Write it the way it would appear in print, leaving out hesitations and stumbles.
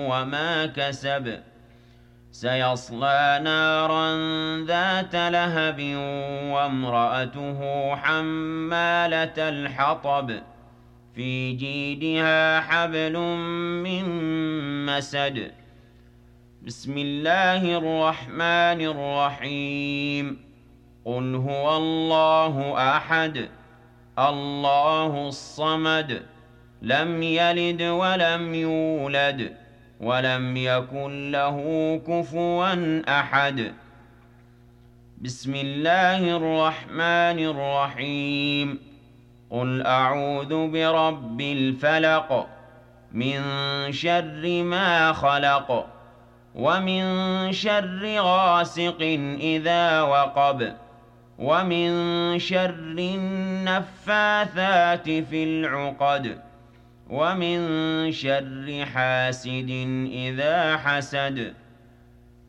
وما كسب سيصلى نارا ذات لهب وامرأته حمالة الحطب في جيدها حبل من مسد بسم الله الرحمن الرحيم قل هو الله أحد الله الصمد لم يلد ولم يولد ولم يكن له كفوا أحد بسم الله الرحمن الرحيم قل أعوذ برب الفلق من شر ما خلق ومن شر غاسق إذا وقب ومن شر النفاثات في العقد ومن شر حاسد إذا حسد